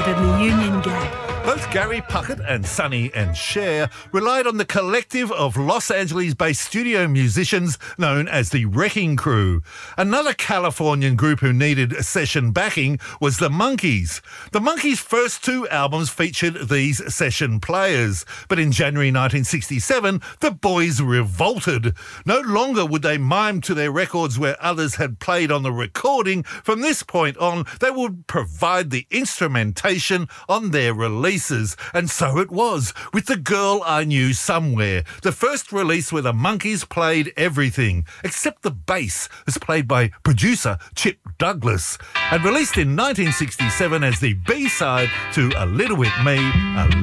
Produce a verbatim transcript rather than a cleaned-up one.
in the Union Gap. Both Gary Puckett and Sonny and Cher relied on the collective of Los Angeles-based studio musicians known as the Wrecking Crew. Another Californian group who needed session backing was the Monkees. The Monkees' first two albums featured these session players, but in January nineteen sixty-seven, the boys revolted. No longer would they mime to their records where others had played on the recording. From this point on, they would provide the instrumentation on their releases. And so it was with The Girl I Knew Somewhere, the first release where the Monkees played everything except the bass, as played by producer Chip Douglas, and released in nineteen sixty-seven as the B-side to A Little With Me, A